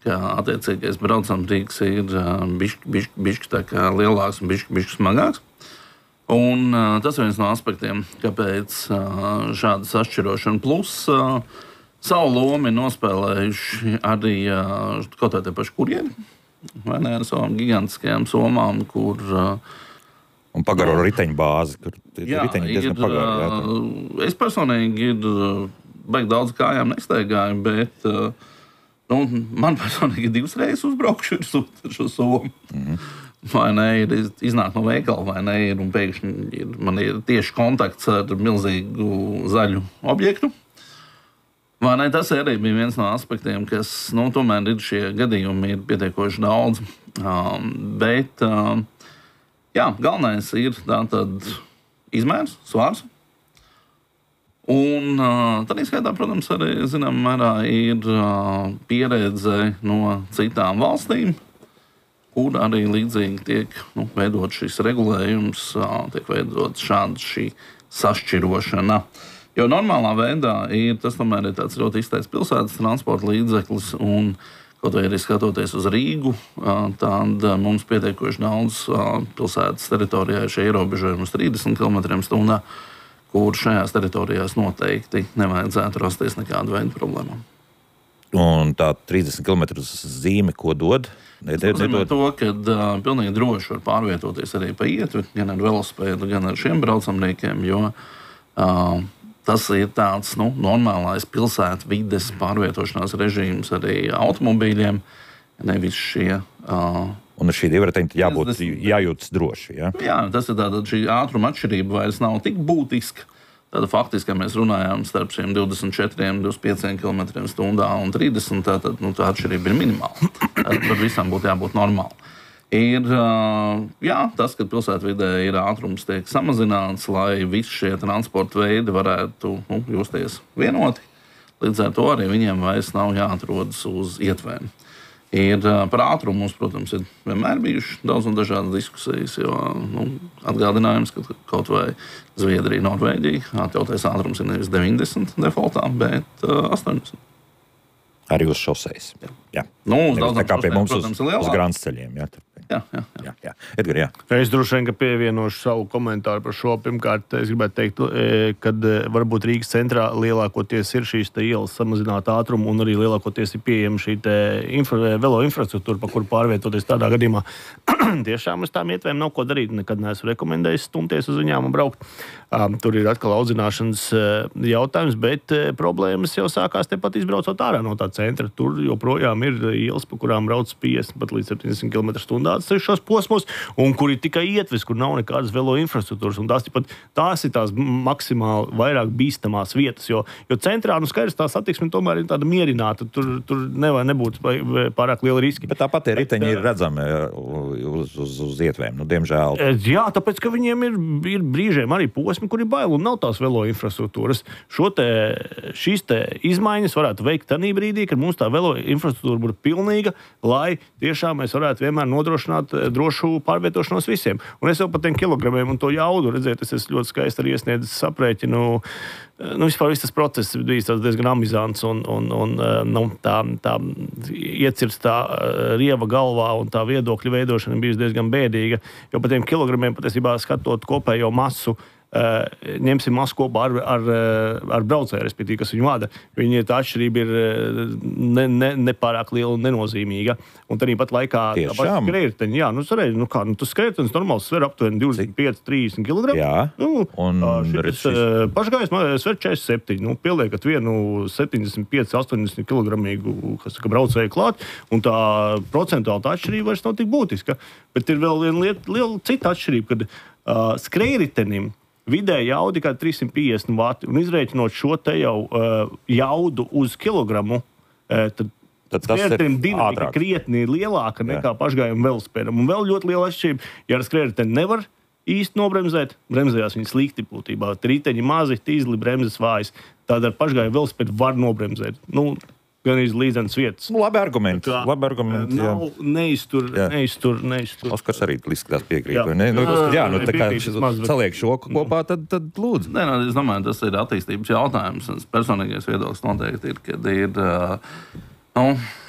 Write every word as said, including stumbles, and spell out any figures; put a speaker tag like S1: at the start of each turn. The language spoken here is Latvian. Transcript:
S1: ka attiecīgais braucam rīks ir bišķi, bišķi, bišķi tā kā lielāks un bišķi, bišķi smagāks. Un tas ir viens no aspektiem, kāpēc šāda sašķirošana plus savu lomu ir nospēlējuši arī kaut kā tie paši kurjeri, vai ne, ar savām gigantiskajām somām, kur...
S2: Un pagaro no, riteņu bāzi, kur
S1: jā,
S2: riteņi diezgan pagaro. Jā,
S1: es personīgi ir baigi daudz kājām nestaigāju, bet nu, man personīgi ir divas reizes uzbraukšu ar šo somu. Mm-hmm. Vai ne, ir iznāk no veikala, vai ne, ir, un pēkšņi ir, man ir tieši kontakts ar milzīgu zaļu objektu. Vai ne, tas arī bija viens no aspektiem, kas, nu, tomēr ir šie gadījumi, ir pietiekoši daudz. Um, bet, um, jā, galvenais ir tātad izmērs, svārs. Un uh, tad izskaitā, protams, arī, zinām, mērā ir uh, pieredze no citām valstīm, kur arī līdzīgi tiek nu, veidot šis regulējums, uh, tiek veidot šāda šī sašķirošana. Jo normālā veidā ir, tas tomēr ir tāds ļoti izteikts pilsētas transporta līdzeklis, un kaut vai arī skatoties uz Rīgu, tad mums pietiekoši daudz pilsētas teritorijā ir šie ierobežojumi uz trīsdesmit kilometriem stundā, kur šajās teritorijās noteikti nevajadzētu rasties nekādu veidu problēmām.
S2: Un tā trīsdesmit kilometru zīme, ko dod?
S1: Tas nozīmē to, ka uh, pilnīgi droši var pārvietoties arī pa ietvi, gan ar velosipēdu, gan ar šiem braucamrīkiem, jo uh, tas ir tāds nu, normālais pilsētu vides pārvietošanās režīms arī automobīļiem, nevis šie... Uh,
S2: Un ar šī divriteņa jābūt, jājūtas droši, ja?
S1: Jā, tas ir tātad šī ātruma atšķirība vairs nav tik būtiska. Tātad faktiski, ja mēs runājām starp šiem divdesmit četriem, divdesmit pieciem kilometriem stundā un trīsdesmit, tātad nu, tā atšķirība ir minimāla. Tad par visam būtu jābūt normāli. Ir, jā, tas, ka pilsētvidē ir ātrums tiek samazināts, lai visi šie transporta veidi varētu nu, justies vienoti. Līdz ar to arī viņiem vairs nav jāatrodas uz ietvēm. Ir, par ātrumu mums, protams, ir vienmēr bijuši daudz un dažādas diskusijas, jo nu, atgādinājums, ka kaut vai Zviedrija, Norvēģija atļautais ātrums ir nevis deviņdesmit defaultā, bet uh, astoņdesmit.
S2: Arī uz šoseis. Jā. Jā.
S1: Nu, uz
S2: tā kā pie mums
S1: protams,
S2: uz, uz grānsceļiem. Jā,
S1: jā, jā, jā.
S2: jā, jā. Edgar, jā.
S3: Es droši vien, ka pievienošu savu komentāru par šo. Pirmkārt, es gribētu teikt, ka varbūt Rīgas centrā lielākoties ir šīs ielas samazināta ātruma un arī lielākoties ir pieejama šī infra, velo infrastruktūra, pa kuru pārvietoties tādā gadījumā. Tiešām uz tām ietvēm nav ko darīt. Nekad neesmu rekomendējis stumties uz viņām un braukt. Um, tur ir atkal audzināšanas uh, jautājums, bet uh, problēmas jau sākās tepat izbraucot ārā no tā centra. Tur joprojām ir ielas, pa kurām brauc piecdesmit pat līdz septiņdesmit kilometru stundā atsevišķos posmos, un kur ir tikai ietves, kur nav nekādas velo infrastruktūras. Un tās, pat, tās ir tās maksimāli vairāk bīstamās vietas, jo, jo centrā, nu skaidrs, tā satiksme tomēr ir tāda mierināta. Tur, tur nevar nebūt pārāk liela riski.
S2: Bet tāpat ir riteņi ir redzami uz, uz, uz ietvēm, nu, diemžēl.
S3: Jā, tāpēc, ka viņiem ir, ir brīžiem arī posmi, kur ir bail un nav tās velo infrastruktūras. Šo te, šīs te izmaiņas varētu veikt tanī brīdī, kad mums tā velo infrastruktūra būtu pilnīga, lai tiešām mēs varētu vienmēr nodrošināt drošu pārvietošanos visiem. Un es jau par tiem kilogramiem un to jaudu redzēt, es esmu ļoti skaisti arī iesniedzis saprēķinu. Nu, vispār viss tas process bija diezgan amizants un, un, un nu, tā, tā iecirstā rieva galvā un tā viedokļa veidošana bija diezgan bēdīga, jo par tiem kilogramiem patiesībā skatot kopējo masu, ņemsim masu kopā ar, ar, ar braucēju, respektīvi, kas viņu vada. Viņa tā atšķirība ir ne, ne, nepārāk liela un nenozīmīga. Un tādā pat laikā skrējriteņi, jā, nu, sareiz, nu kā, nu, tas skrējritenis normāls sver aptuveni divdesmit pieci trīsdesmit kilogramu.
S2: Jā,
S3: nu,
S2: un
S3: šitas šis... pašgājs sver četrdesmit septiņi, nu, pieliekat vienu septiņdesmit pieci astoņdesmit kilogramīgu, kas saka, braucēju klāt, un tā procentuāla tā atšķirība vairs nav tik būtiska. Bet ir vēl viena lieta, liela cita atšķirība, kad uh, skrējritenim vidēji jaudi kā trīssimt piecdesmit vati, un izrēķinot šo te jau uh, jaudu uz kilogramu, uh, tad, tad skrējritenim dinamika krietni lielāka nekā pašgājuma velosipēdam. Un vēl ļoti liela atšķirība, ja ar skrējriteni nevar īsti nobremzēt, bremzējās viņi slikti būtībā. Riteņi mazi, tīzli, bremzes vājas. Tāda ar pašgājuma velosipēdu var nobremzēt. Nu, gan iz līdzenas vietas.
S2: Nu, labi argumenti. Labi argumenti, jā.
S3: Nav neiztur, neiztur, neiztur.
S2: Oskars arī izskatās piekrīt, vai ne? Nu, jā, nu, tā kā saliek šo kopā, tad, tad lūdzu.
S1: Nē, no, es domāju, tas ir attīstības jautājums. Personīgais viedoklis noteikti ir, kad ir, uh, nu,